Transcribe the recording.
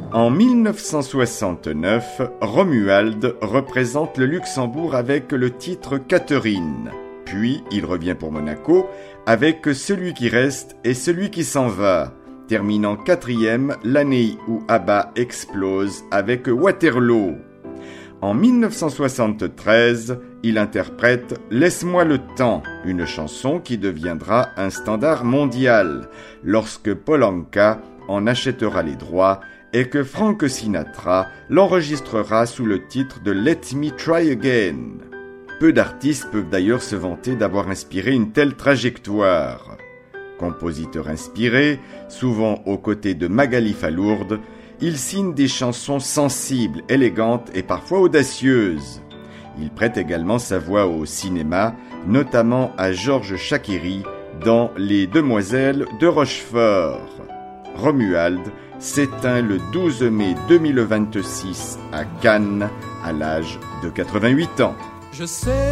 En 1969, Romuald représente le Luxembourg avec le titre Catherine. Puis, il revient pour Monaco avec Celui qui reste et celui qui s'en va, terminant 4e l'année où ABBA explose avec Waterloo. En 1973, il interprète Laisse-moi le temps, une chanson qui deviendra un standard mondial lorsque Paul Anka en achètera les droits et que Frank Sinatra l'enregistrera sous le titre de Let Me Try Again. Peu d'artistes peuvent d'ailleurs se vanter d'avoir inspiré une telle trajectoire. Compositeur inspiré, souvent aux côtés de Magali Falourde, il signe des chansons sensibles, élégantes et parfois audacieuses. Il prête également sa voix au cinéma, notamment à Georges Chakiri dans Les Demoiselles de Rochefort. Romuald s'éteint le 12 mai 2026 à Cannes à l'âge de 88 ans. Je sais